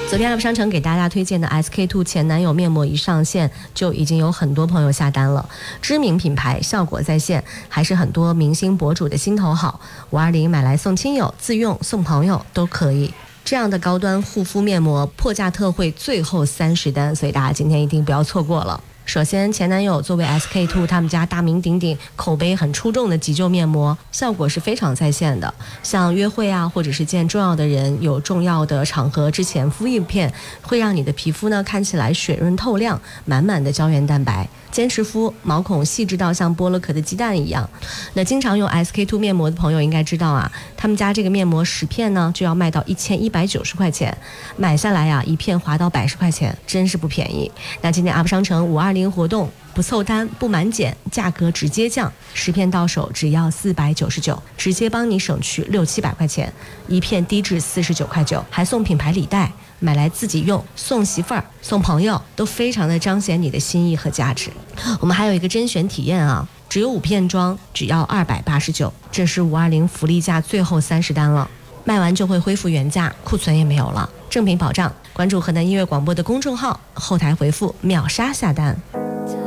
昨天 App 商城给大家推荐的 SK-II 前男友面膜一上线，就已经有很多朋友下单了。知名品牌，效果在线，还是很多明星博主的心头好。520买来送亲友，自用送朋友都可以。这样的高端护肤面膜破价特惠，最后30单，所以大家今天一定不要错过了。首先，前男友作为 SK-II 他们家大名鼎鼎、口碑很出众的急救面膜，效果是非常在线的。像约会啊，或者是见重要的人、有重要的场合之前敷一片，会让你的皮肤呢看起来水润透亮，满满的胶原蛋白。坚持敷，毛孔细致到像剥了壳的鸡蛋一样。那经常用 SK-II 面膜的朋友应该知道啊，他们家这个面膜10片呢就要卖到1190块钱，买下来啊一片划到110块钱，真是不便宜。那今天 App 商城520活动，不凑单不满减，价格直接降，10片到手只要499，直接帮你省去600-700块钱，一片低至49.9块，还送品牌礼袋。买来自己用，送媳妇儿、送朋友，都非常的彰显你的心意和价值。我们还有一个甄选体验啊，只有5片装，只要289，这是520福利价最后30单了，卖完就会恢复原价，库存也没有了，正品保障。关注河南音乐广播的公众号，后台回复秒杀下单。